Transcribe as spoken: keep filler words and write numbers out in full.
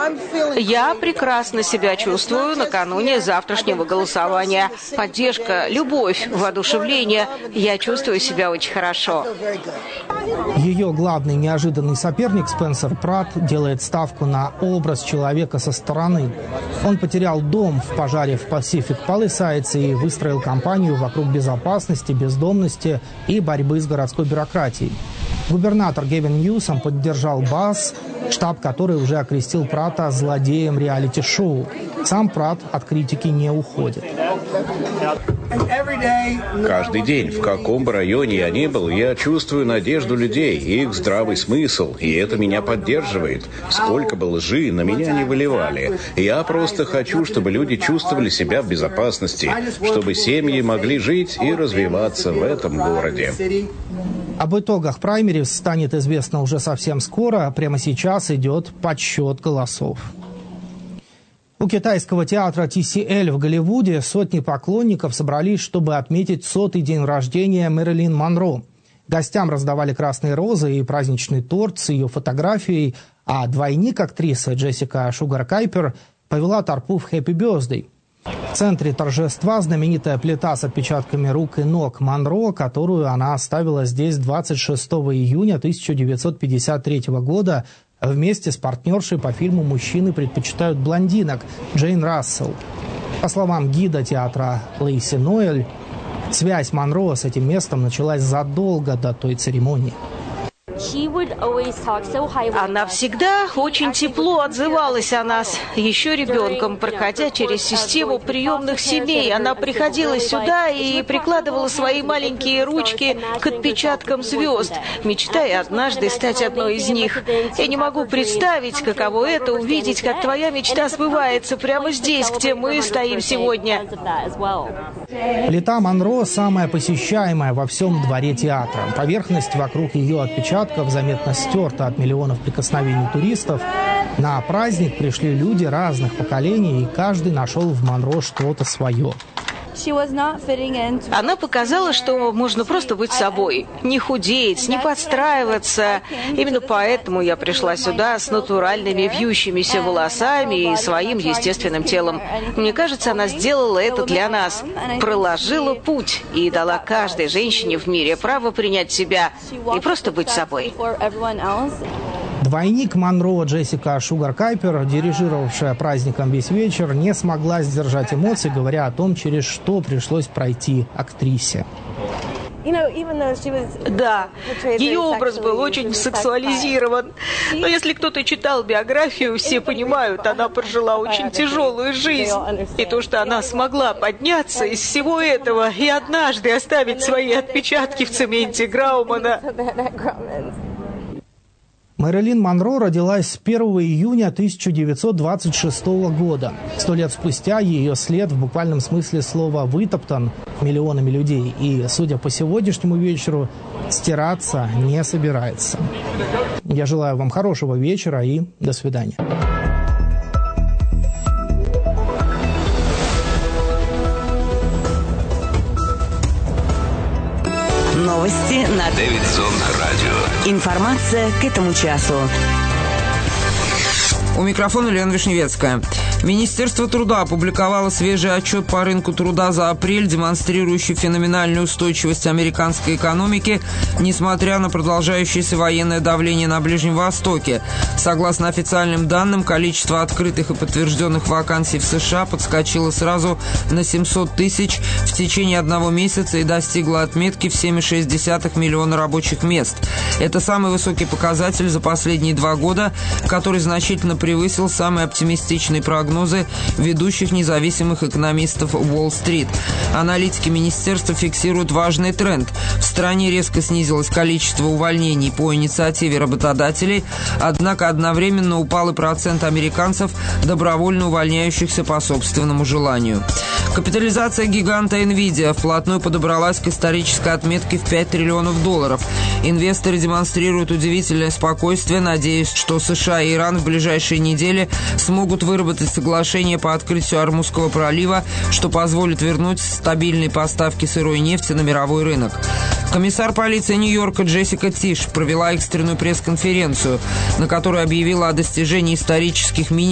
Я прекрасно себя чувствую накануне завтрашнего голосования. Поддержка, любовь, воодушевление. Я чувствую себя очень хорошо. Ее главный неожиданный соперник Спенсер Пратт делает ставку на образ человека со стороны. Он потерял дом в пожаре в Pacific Palisades и выстроил кампанию вокруг безопасности, бездомности и борьбы с городской бюрократией. Губернатор Гевин Ньюсом поддержал БАС, штаб который уже окрестил Пратта злодеем реалити-шоу. Сам Пратт от критики не уходит. Каждый день, в каком бы районе я ни был, я чувствую надежду людей, их здравый смысл, и это меня поддерживает. Сколько бы лжи на меня не выливали. Я просто хочу, чтобы люди чувствовали себя в безопасности, чтобы семьи могли жить и развиваться в этом городе. Об итогах праймериз станет известно уже совсем скоро. Прямо сейчас идет подсчет голосов. У китайского театра Ти Си Эль в Голливуде сотни поклонников собрались, чтобы отметить сотый день рождения Мэрилин Монро. Гостям раздавали красные розы и праздничный торт с ее фотографией, а двойник актрисы Джессика Шугар Кайпер повела толпу в «Хэппи Бёрздей». В центре торжества знаменитая плита с отпечатками рук и ног Монро, которую она оставила здесь двадцать шестого июня тысяча девятьсот пятьдесят третьего года вместе с партнершей по фильму «Мужчины предпочитают блондинок» Джейн Рассел. По словам гида театра Лейси Ноэль, связь Монро с этим местом началась задолго до той церемонии. Она всегда очень тепло отзывалась о нас. Еще ребенком, проходя через систему приемных семей, она приходила сюда и прикладывала свои маленькие ручки к отпечаткам звезд, мечтая однажды стать одной из них. Я не могу представить, каково это увидеть, как твоя мечта сбывается прямо здесь, где мы стоим сегодня. Плита Монро самая посещаемая во всем дворе театра. Поверхность вокруг ее отпечатков заметно стерта от миллионов прикосновений туристов. На праздник пришли люди разных поколений, и каждый нашел в Монро что-то свое. Она показала, что можно просто быть собой, не худеть, не подстраиваться. Именно поэтому я пришла сюда с натуральными вьющимися волосами и своим естественным телом. Мне кажется, она сделала это для нас, проложила путь и дала каждой женщине в мире право принять себя и просто быть собой. Двойник Монро Джессика Шугар Кайпер, дирижировавшая праздником весь вечер, не смогла сдержать эмоций, говоря о том, через что пришлось пройти актрисе. Да, ее образ был очень сексуализирован. Но если кто-то читал биографию, все понимают, она прожила очень тяжелую жизнь. И то, что она смогла подняться из всего этого и однажды оставить свои отпечатки в цементе Граумана. Мэрилин Монро родилась первого июня тысяча девятьсот двадцать шестого года. Сто лет спустя ее след в буквальном смысле слова вытоптан миллионами людей. И, судя по сегодняшнему вечеру, стираться не собирается. Я желаю вам хорошего вечера и до свидания. Новости на Дэвидсон Радио. Информация к этому часу. У микрофона Лена Вишневецкая. Министерство труда опубликовало свежий отчет по рынку труда за апрель, демонстрирующий феноменальную устойчивость американской экономики, несмотря на продолжающееся военное давление на Ближнем Востоке. Согласно официальным данным, количество открытых и подтвержденных вакансий в США подскочило сразу на семьсот тысяч в течение одного месяца и достигло отметки в семь целых шесть десятых миллиона рабочих мест. Это самый высокий показатель за последние два года, который значительно превысил самые оптимистичные прогнозы ведущих независимых экономистов Уолл-стрит. Аналитики министерства фиксируют важный тренд. В стране резко снизилось количество увольнений по инициативе работодателей, однако одновременно упал и процент американцев, добровольно увольняющихся по собственному желанию. Капитализация гиганта Nvidia вплотную подобралась к исторической отметке в пять триллионов долларов. Инвесторы демонстрируют удивительное спокойствие, надеясь, что США и Иран в ближайшие недели смогут выработать соглашение по открытию Ормузского пролива, что позволит вернуть стабильные поставки сырой нефти на мировой рынок. Комиссар полиции Нью-Йорка Джессика Тиш провела экстренную пресс-конференцию, на которой объявила о достижении исторических минимумов